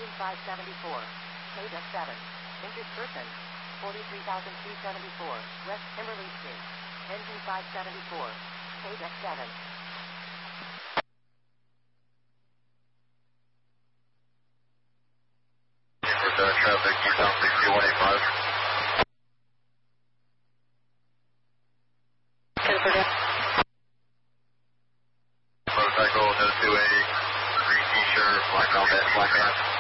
Engine 574. KDEC 7. Injured person. 43,274. West Kimberly Street. Engine 574. KDEC 7. Traffic, Utah 6185. Motorcycle, no 280, green t-shirt, black helmet, black hat.